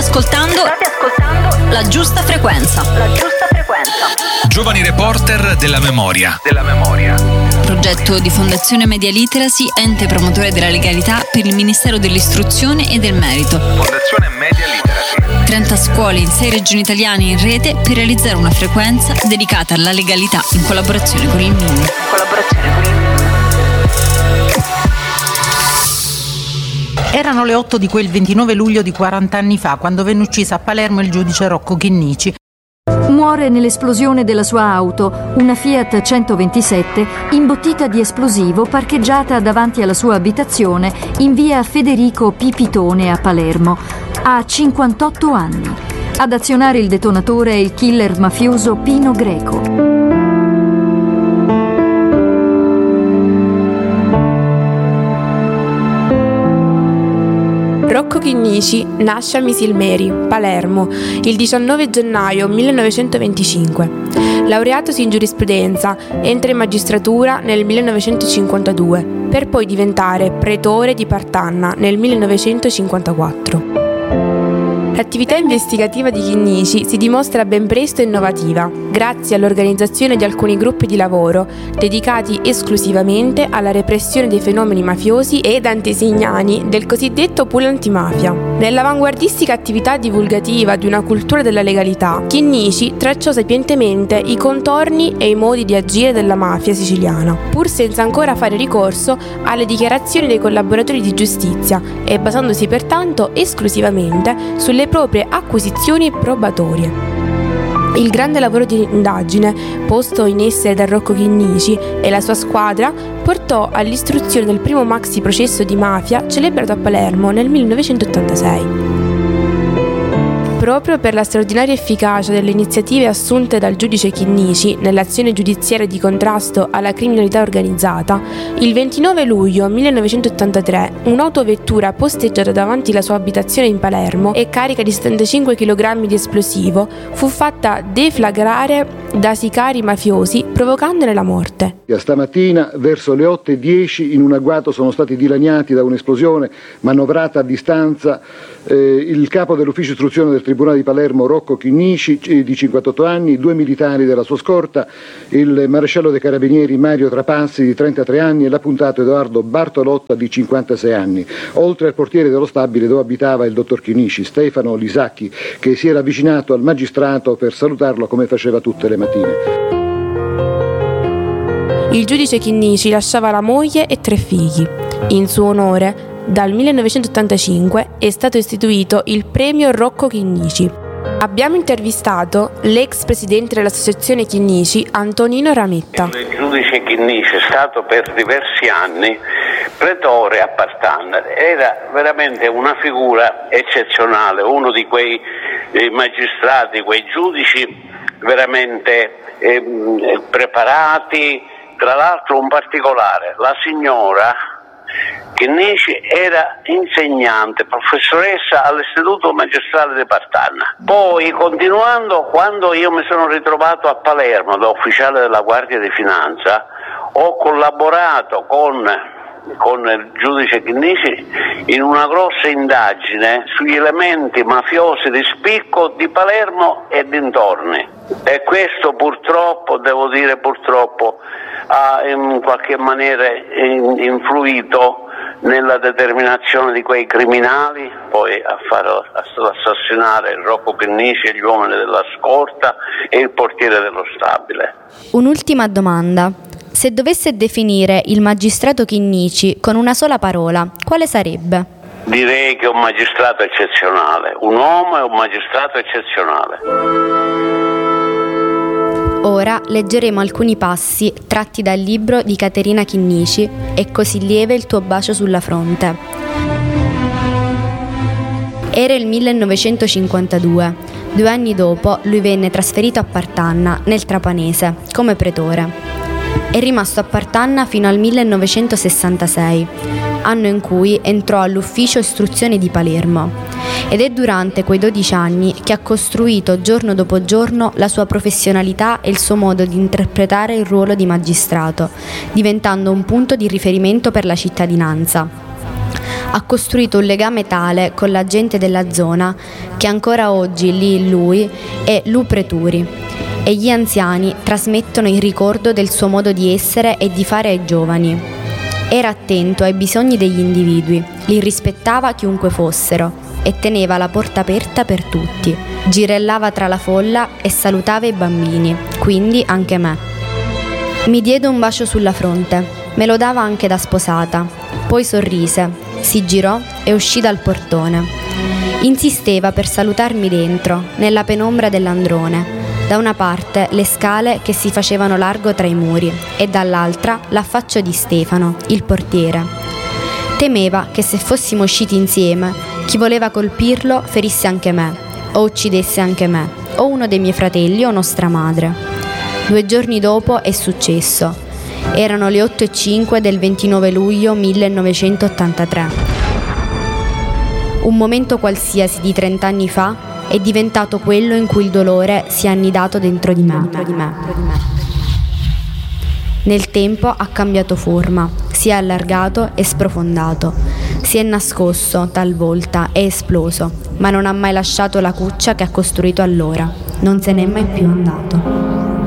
ascoltando La Giusta Frequenza. Giovani reporter della memoria. Progetto di Fondazione Media Literacy, ente promotore della legalità per il Ministero dell'Istruzione e del Merito. Fondazione Media Literacy. 30 scuole in 6 regioni italiane in rete per realizzare una frequenza dedicata alla legalità in collaborazione con il MIN. Erano le 8 di quel 29 luglio di 40 anni fa, quando venne uccisa a Palermo il giudice Rocco Chinnici. Muore nell'esplosione della sua auto, una Fiat 127, imbottita di esplosivo parcheggiata davanti alla sua abitazione in via Federico Pipitone a Palermo. Ha 58 anni. Ad azionare il detonatore è il killer mafioso Pino Greco. Rocco Chinnici nasce a Misilmeri, Palermo, il 19 gennaio 1925. Laureatosi in giurisprudenza, entra in magistratura nel 1952, per poi diventare pretore di Partanna nel 1954. L'attività investigativa di Chinnici si dimostra ben presto innovativa, grazie all'organizzazione di alcuni gruppi di lavoro dedicati esclusivamente alla repressione dei fenomeni mafiosi ed antesignani del cosiddetto pool antimafia. Nell'avanguardistica attività divulgativa di una cultura della legalità, Chinnici tracciò sapientemente i contorni e i modi di agire della mafia siciliana, pur senza ancora fare ricorso alle dichiarazioni dei collaboratori di giustizia e basandosi pertanto esclusivamente sulle proprie acquisizioni probatorie. Il grande lavoro di indagine posto in essere da Rocco Chinnici e la sua squadra portò all'istruzione del primo maxi processo di mafia celebrato a Palermo nel 1986. Proprio per la straordinaria efficacia delle iniziative assunte dal giudice Chinnici nell'azione giudiziaria di contrasto alla criminalità organizzata, il 29 luglio 1983 un'autovettura posteggiata davanti alla sua abitazione in Palermo e carica di 75 kg di esplosivo fu fatta deflagrare da sicari mafiosi provocandone la morte. Stamattina verso le 8:10 in un agguato sono stati dilaniati da un'esplosione manovrata a distanza il capo dell'ufficio istruzione del Tribunale di Palermo Rocco Chinnici di 58 anni, 2 militari della sua scorta, il maresciallo dei carabinieri Mario Trapassi di 33 anni e l'appuntato Edoardo Bartolotta di 56 anni, oltre al portiere dello stabile dove abitava il dottor Chinnici, Stefano Lisacchi, che si era avvicinato al magistrato per salutarlo come faceva tutte le mattine. Il giudice Chinnici lasciava la moglie e 3 figli. In suo onore, dal 1985 è stato istituito il premio Rocco Chinnici. Abbiamo intervistato l'ex presidente dell'associazione Chinnici, Antonino Rametta. Il giudice Chinnici è stato per diversi anni pretore a Partanna, era veramente una figura eccezionale, uno di quei magistrati, quei giudici veramente preparati. Tra l'altro un particolare, la signora Chinnici era insegnante, professoressa all'Istituto Magistrale di Partanna. Poi, continuando, quando io mi sono ritrovato a Palermo da ufficiale della Guardia di Finanza, ho collaborato con il giudice Chinnici in una grossa indagine sugli elementi mafiosi di spicco di Palermo e dintorni. E questo purtroppo, devo dire purtroppo, ha in qualche maniera influito nella determinazione di quei criminali poi a assassinare Rocco Chinnici e gli uomini della scorta e il portiere dello stabile. Un'ultima domanda. Se dovesse definire il magistrato Chinnici con una sola parola, quale sarebbe? Direi che è un magistrato eccezionale, un uomo e un magistrato eccezionale. Ora leggeremo alcuni passi tratti dal libro di Caterina Chinnici, E così lieve il tuo bacio sulla fronte. Era il 1952. 2 anni dopo lui venne trasferito a Partanna, nel Trapanese, come pretore. È rimasto a Partanna fino al 1966, anno in cui entrò all'ufficio istruzione di Palermo. Ed è durante quei 12 anni che ha costruito giorno dopo giorno la sua professionalità e il suo modo di interpretare il ruolo di magistrato, diventando un punto di riferimento per la cittadinanza. Ha costruito un legame tale con la gente della zona che ancora oggi lì in lui è Lupreturi e gli anziani trasmettono il ricordo del suo modo di essere e di fare ai giovani. Era attento ai bisogni degli individui, li rispettava chiunque fossero e teneva la porta aperta per tutti. Girellava tra la folla e salutava i bambini, quindi anche me. Mi diede un bacio sulla fronte, me lo dava anche da sposata, poi sorrise, si girò e uscì dal portone. Insisteva per salutarmi dentro, nella penombra dell'androne. Da una parte le scale che si facevano largo tra i muri e dall'altra l'affaccio di Stefano, il portiere. Temeva che se fossimo usciti insieme, chi voleva colpirlo ferisse anche me, o uccidesse anche me, o uno dei miei fratelli o nostra madre. 2 giorni dopo è successo. Erano le 8:05 del 29 luglio 1983. Un momento qualsiasi di 30 anni fa è diventato quello in cui il dolore si è annidato dentro di me. Nel tempo ha cambiato forma, si è allargato e sprofondato, si è nascosto talvolta e esploso, ma non ha mai lasciato la cuccia che ha costruito allora. Non se n'è mai più andato.